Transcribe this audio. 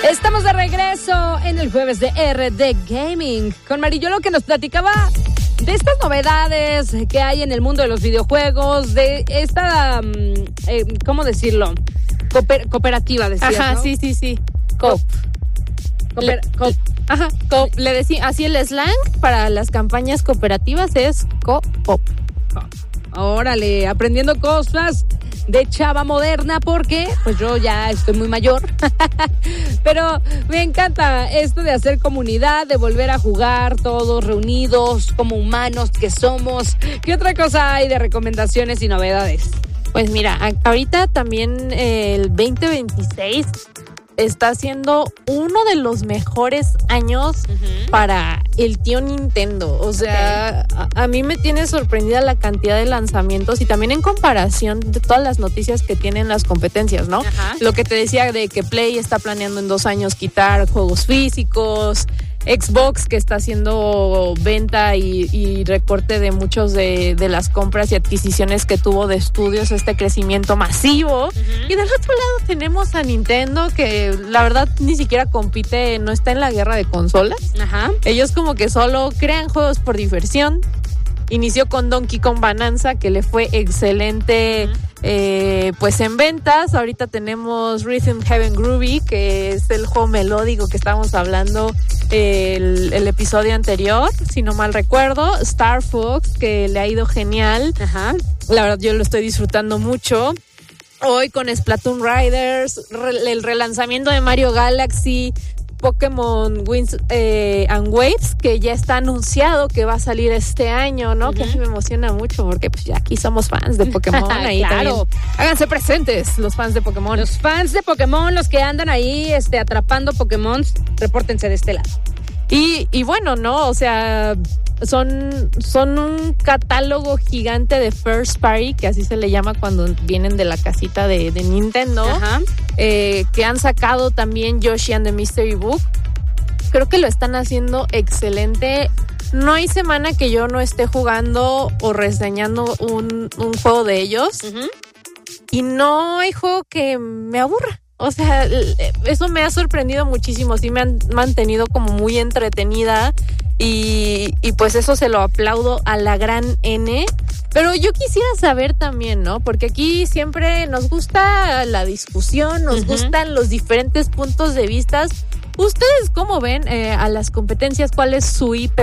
Estamos de regreso en el jueves de RD Gaming con Mariolo, que nos platicaba de estas novedades que hay en el mundo de los videojuegos, de esta, ¿cómo decirlo? Cooperativa, decías, ajá, ¿no? sí. Coop. Ajá, coop. Le decía, así el slang para las campañas cooperativas es coop. Órale, aprendiendo cosas de chava moderna, porque pues yo ya estoy muy mayor. Pero me encanta esto de hacer comunidad, de volver a jugar todos reunidos como humanos que somos. ¿Qué otra cosa hay de recomendaciones y novedades? Pues mira, ahorita también el 2026 está siendo uno de los mejores años para el tío Nintendo. O sea, a mí me tiene sorprendida la cantidad de lanzamientos y también en comparación de todas las noticias que tienen las competencias, ¿no? Ajá. Lo que te decía de que Play está planeando en 2 años quitar juegos físicos, Xbox que está haciendo venta y recorte de muchos de las compras y adquisiciones que tuvo de estudios, este crecimiento masivo. Y del otro lado tenemos a Nintendo, que la verdad ni siquiera compite, no está en la guerra de consolas. Ajá. Ellos como que solo crean juegos por diversión. Inició con Donkey Kong Bonanza, que le fue excelente pues en ventas. Ahorita tenemos Rhythm Heaven Groovy, que es el juego melódico que estábamos hablando el episodio anterior, si no mal recuerdo. Star Fox, que le ha ido genial. Ajá. La verdad yo lo estoy disfrutando mucho. Hoy con Splatoon Riders, el relanzamiento de Mario Galaxy, Pokémon Winds and Waves, que ya está anunciado que va a salir este año, ¿no? Que a mí me emociona mucho porque pues ya aquí somos fans de Pokémon. Ahí Claro. también. Háganse presentes los fans de Pokémon. Los fans de Pokémon, los que andan ahí atrapando Pokémon, repórtense de este lado. Y bueno, ¿no? O sea, son un catálogo gigante de first party, que así se le llama cuando vienen de la casita de Nintendo. Ajá. Que han sacado también Yoshi and the Mystery Book. Creo que lo están haciendo excelente. No hay semana que yo no esté jugando o reseñando un juego de ellos. Y no hay juego que me aburra. O sea, eso me ha sorprendido muchísimo. Sí me han mantenido como muy entretenida. Y pues eso se lo aplaudo a la gran N. Pero yo quisiera saber también, ¿no? Porque aquí siempre nos gusta la discusión, nos gustan los diferentes puntos de vista. ¿Ustedes cómo ven a las competencias? ¿Cuál es su IP